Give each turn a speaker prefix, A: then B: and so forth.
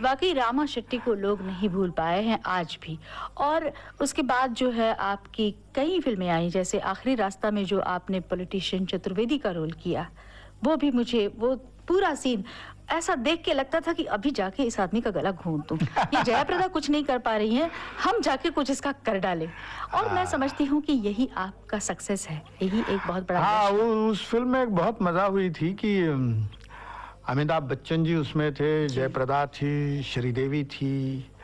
A: वाकई रामा शेट्टी को लोग नहीं भूल पाए हैं आज भी। और उसके बाद जो है आपकी कई फिल्में आई, जैसे आखिरी रास्ता में जो आपने पॉलिटिशियन चतुर्वेदी का रोल किया, वो भी मुझे वो पूरा सीन ऐसा देख के लगता था कि अभी जाके इस आदमी का गला घोंट दूं। ये जयाप्रदा कुछ नहीं कर पा रही हैं, हम जाके कुछ इसका कर डालें। और मैं समझती हूँ कि यही आपका सक्सेस है, यही एक बहुत बड़ा
B: हाँ, उस फिल्म में एक बहुत मजा हुई थी कि अमिताभ बच्चन जी उसमें थे, जयप्रदा थी, श्रीदेवी थी,